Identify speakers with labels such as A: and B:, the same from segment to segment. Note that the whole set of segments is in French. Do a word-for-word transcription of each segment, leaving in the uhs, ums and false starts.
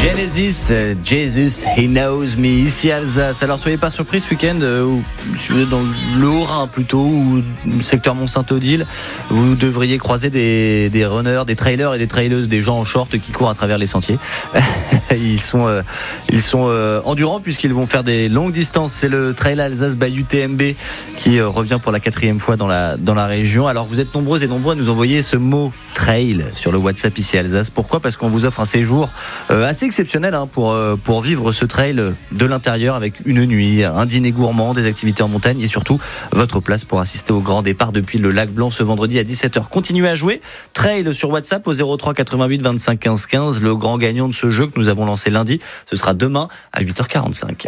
A: Genesis, uh, Jesus, He Knows Me, ici à Alsace. Alors soyez pas surpris ce week-end, euh, ou, si vous êtes dans le Haut-Rhin plutôt, ou le secteur Mont-Saint-Odile, vous devriez croiser des, des runners, des trailers et des traileuses, des gens en short qui courent à travers les sentiers. Ils sont, euh, ils sont euh, endurants puisqu'ils vont faire des longues distances. C'est le Trail Alsace by U T M B qui euh, revient pour la quatrième fois dans la, dans la région. Alors vous êtes nombreux et nombreux à nous envoyer ce mot trail sur le WhatsApp ici à Alsace. Pourquoi ? Parce qu'on vous offre un séjour euh, assez exceptionnel hein, pour, euh, pour vivre ce trail de l'intérieur avec une nuit, un dîner gourmand, des activités en montagne et surtout votre place pour assister au grand départ depuis le Lac Blanc ce vendredi à dix-sept heures. Continuez à jouer. Trail sur WhatsApp au zéro trois quatre-vingt-huit vingt-cinq quinze quinze. Le grand gagnant de ce jeu que nous avons lancé lundi, ce sera demain à huit heures quarante-cinq.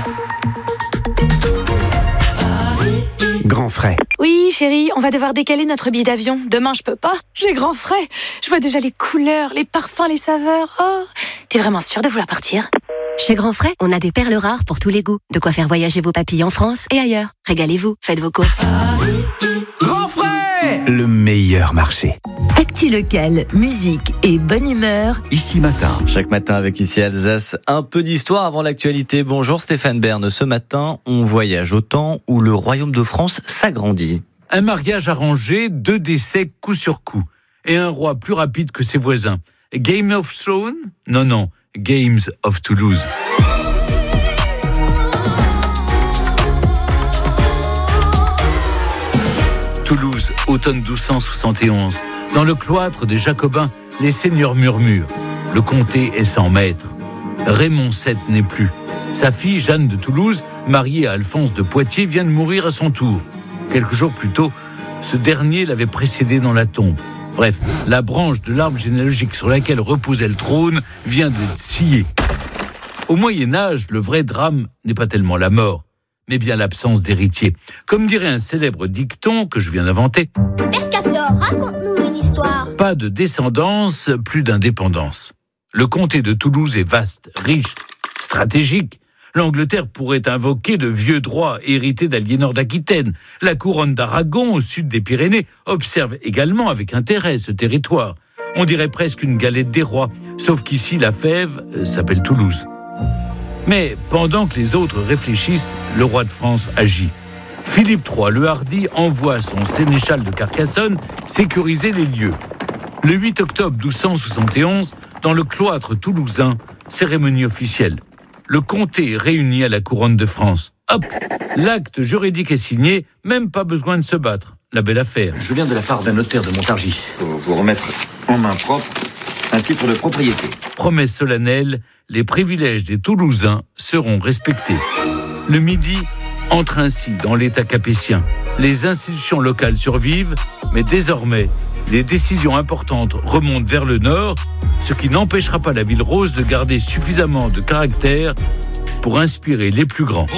B: Grand frais.
C: Oui, chérie, on va devoir décaler notre billet d'avion. Demain, je peux pas. J'ai grand frais. Je vois déjà les couleurs, les parfums, les saveurs. Oh, t'es vraiment sûre de vouloir partir ?
D: Chez Grand Frais, on a des perles rares pour tous les goûts. De quoi faire voyager vos papilles en France et ailleurs. Régalez-vous, faites vos courses.
B: Grand frais, le meilleur marché.
E: Actu local, musique et bonne humeur.
B: Ici matin.
A: Chaque matin avec ici Alsace, un peu d'histoire avant l'actualité. Bonjour Stéphane Bern. Ce matin, on voyage au temps où le royaume de France s'agrandit.
F: Un mariage arrangé, deux décès coup sur coup. Et un roi plus rapide que ses voisins. Game of Thrones ? Non, non. Games of Toulouse. Toulouse, automne douze cent soixante et onze. Dans le cloître des Jacobins, les seigneurs murmurent. Le comté est sans maître. Raymond sept n'est plus. Sa fille, Jeanne de Toulouse, mariée à Alphonse de Poitiers, vient de mourir à son tour. Quelques jours plus tôt, ce dernier l'avait précédé dans la tombe. Bref, la branche de l'arbre généalogique sur laquelle reposait le trône vient d'être sciée. Au Moyen-Âge, le vrai drame n'est pas tellement la mort, mais bien l'absence d'héritier. Comme dirait un célèbre dicton que je viens d'inventer.
G: Mercator, raconte-nous une histoire.
F: Pas de descendance, plus d'indépendance. Le comté de Toulouse est vaste, riche, stratégique. L'Angleterre pourrait invoquer de vieux droits hérités d'Aliénor d'Aquitaine. La couronne d'Aragon, au sud des Pyrénées, observe également avec intérêt ce territoire. On dirait presque une galette des rois, sauf qu'ici la fève euh, s'appelle Toulouse. Mais pendant que les autres réfléchissent, le roi de France agit. Philippe trois, le hardi, envoie son sénéchal de Carcassonne sécuriser les lieux. Le huit octobre douze cent soixante et onze, dans le cloître toulousain, cérémonie officielle. Le comté est réuni à la couronne de France. Hop, l'acte juridique est signé, même pas besoin de se battre. La belle affaire.
H: Je viens de la part d'un notaire de Montargis. Pour vous remettre en main propre un titre de propriété.
F: Promesse solennelle, les privilèges des Toulousains seront respectés. Le Midi entre ainsi dans l'État capétien. Les institutions locales survivent, mais désormais, les décisions importantes remontent vers le nord, ce qui n'empêchera pas la ville rose de garder suffisamment de caractère pour inspirer les plus grands.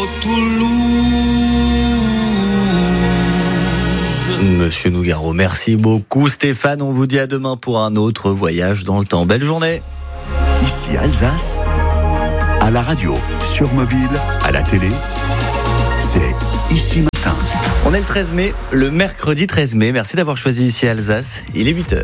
A: Monsieur Nougaro, merci beaucoup Stéphane. On vous dit à demain pour un autre voyage dans le temps. Belle journée.
B: Ici Alsace, à la radio, sur mobile, à la télé, c'est Ici matin.
A: On est le treize mai, le mercredi treize mai. Merci d'avoir choisi ici Alsace. Il est huit heures.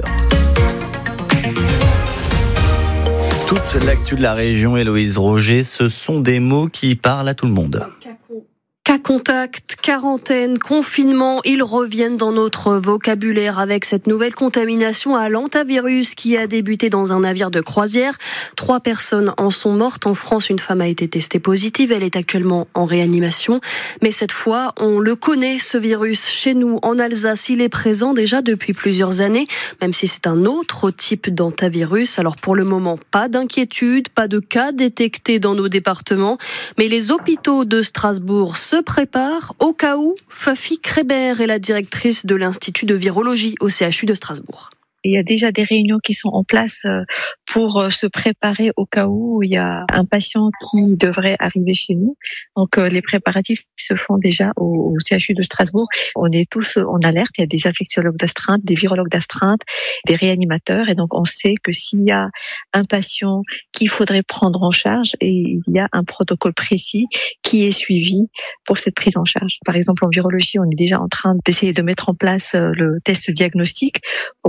A: Toute l'actu de la région, Héloïse Roger, ce sont des mots qui parlent à tout le monde.
I: Cas contact, quarantaine, confinement, ils reviennent dans notre vocabulaire avec cette nouvelle contamination à l'hantavirus qui a débuté dans un navire de croisière. Trois personnes en sont mortes. En France, une femme a été testée positive. Elle est actuellement en réanimation. Mais cette fois, on le connaît, ce virus. Chez nous, en Alsace, il est présent déjà depuis plusieurs années, même si c'est un autre type d'hantavirus. Alors pour le moment, pas d'inquiétude, pas de cas détectés dans nos départements. Mais les hôpitaux de Strasbourg se prépare au cas où. Fafi Krébert est la directrice de l'Institut de virologie au C H U de Strasbourg.
J: Il y a déjà des réunions qui sont en place pour se préparer au cas où il y a un patient qui devrait arriver chez nous. Donc les préparatifs se font déjà au C H U de Strasbourg. On est tous en alerte. Il y a des infectiologues d'astreinte, des virologues d'astreinte, des réanimateurs. Et donc on sait que s'il y a un patient qu'il faudrait prendre en charge, et il y a un protocole précis qui est suivi pour cette prise en charge. Par exemple, en virologie, on est déjà en train d'essayer de mettre en place le test diagnostique pour pouvoir faire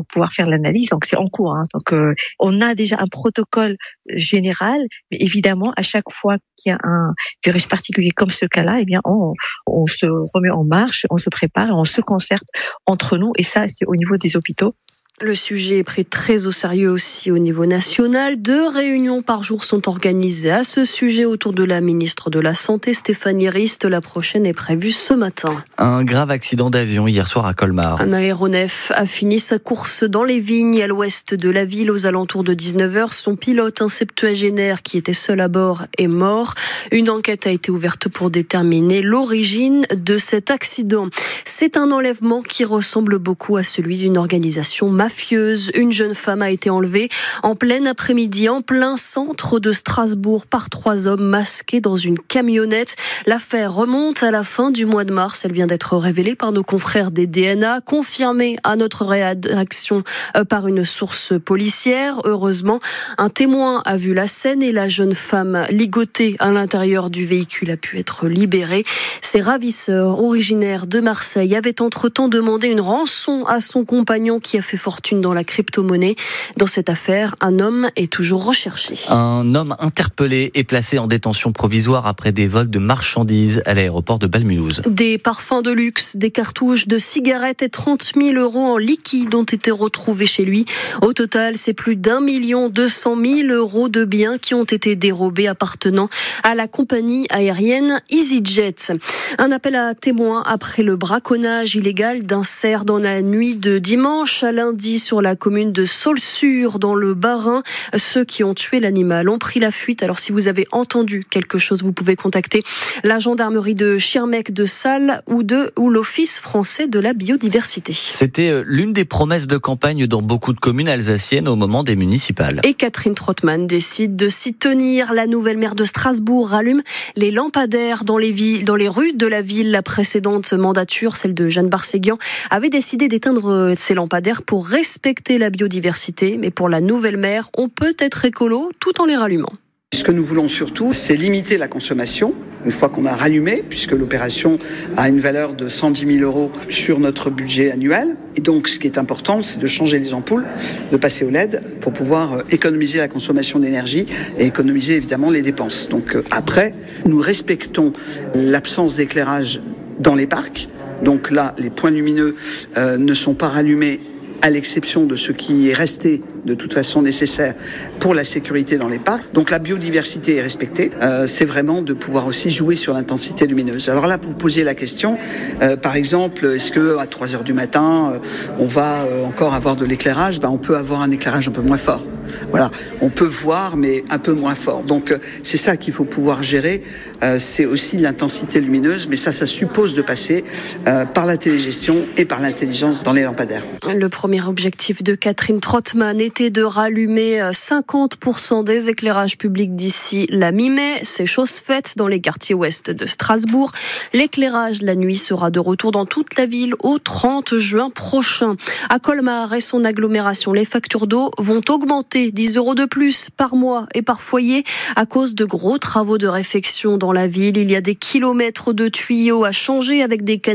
J: faire l'analyse. Donc c'est en cours. Hein. Donc euh, on a déjà un protocole général, mais évidemment à chaque fois qu'il y a un virus particulier comme ce cas-là, eh bien on, on se remet en marche, on se prépare et on se concerte entre nous. Et ça, c'est au niveau des hôpitaux.
I: Le sujet est pris très au sérieux aussi au niveau national. Deux réunions par jour sont organisées à ce sujet autour de la ministre de la Santé, Stéphanie Rist. La prochaine est prévue ce matin.
A: Un grave accident d'avion hier soir à Colmar.
I: Un aéronef a fini sa course dans les vignes à l'ouest de la ville aux alentours de dix-neuf heures. Son pilote, un septuagénaire qui était seul à bord, est mort. Une enquête a été ouverte pour déterminer l'origine de cet accident. C'est un enlèvement qui ressemble beaucoup à celui d'une organisation mafieuse. Une jeune femme a été enlevée en plein après-midi, en plein centre de Strasbourg, par trois hommes masqués dans une camionnette. L'affaire remonte à la fin du mois de mars. Elle vient d'être révélée par nos confrères des D N A, confirmée à notre rédaction par une source policière. Heureusement, un témoin a vu la scène et la jeune femme ligotée à l'intérieur du véhicule a pu être libérée. Ses ravisseurs, originaires de Marseille, avaient entre-temps demandé une rançon à son compagnon qui a fait fortune dans la crypto-monnaie. Dans cette affaire, un homme est toujours recherché.
A: Un homme interpellé est placé en détention provisoire après des vols de marchandises à l'aéroport de Bâle-Mulhouse.
I: Des parfums de luxe, des cartouches de cigarettes et trente mille euros en liquide ont été retrouvés chez lui. Au total, c'est plus d'un million deux cent mille euros de biens qui ont été dérobés appartenant à la compagnie aérienne EasyJet. Un appel à témoins après le braconnage illégal d'un cerf dans la nuit de dimanche à lundi sur la commune de Saulsure dans le Bas-Rhin. Ceux qui ont tué l'animal ont pris la fuite. Alors si vous avez entendu quelque chose, vous pouvez contacter la gendarmerie de Schirmeck de Salles ou de ou l'Office français de la biodiversité.
A: C'était l'une des promesses de campagne dans beaucoup de communes alsaciennes au moment des municipales.
I: Et Catherine Trottmann décide de s'y tenir. La nouvelle maire de Strasbourg rallume les lampadaires dans les villes, dans les rues de la ville. La précédente mandature, celle de Jeanne Barséguian, avait décidé d'éteindre ces lampadaires pour respecter la biodiversité. Mais pour la nouvelle maire, on peut être écolo tout en les rallumant.
K: Ce que nous voulons surtout, c'est limiter la consommation une fois qu'on a rallumé, puisque l'opération a une valeur de cent dix mille euros sur notre budget annuel. Et donc, ce qui est important, c'est de changer les ampoules, de passer au L E D pour pouvoir économiser la consommation d'énergie et économiser évidemment les dépenses. Donc après, nous respectons l'absence d'éclairage dans les parcs. Donc là, les points lumineux euh, ne sont pas rallumés à l'exception de ce qui est resté de toute façon nécessaire pour la sécurité dans les parcs. Donc la biodiversité est respectée. Euh, c'est vraiment de pouvoir aussi jouer sur l'intensité lumineuse. Alors là, vous posez la question, euh, par exemple, est-ce qu'à trois heures du matin, euh, on va euh, encore avoir de l'éclairage ? Ben, on peut avoir un éclairage un peu moins fort. Voilà, on peut voir, mais un peu moins fort. Donc euh, c'est ça qu'il faut pouvoir gérer. Euh, c'est aussi l'intensité lumineuse, mais ça, ça suppose de passer euh, par la télégestion et par l'intelligence dans les lampadaires.
I: Le premier objectif de Catherine Trottmann était de rallumer cinquante pour cent des éclairages publics d'ici la mi-mai. C'est chose faite dans les quartiers ouest de Strasbourg. L'éclairage la nuit sera de retour dans toute la ville au trente juin prochain. À Colmar et son agglomération, les factures d'eau vont augmenter dix euros de plus par mois et par foyer à cause de gros travaux de réfection dans la ville. Il y a des kilomètres de tuyaux à changer avec des canaux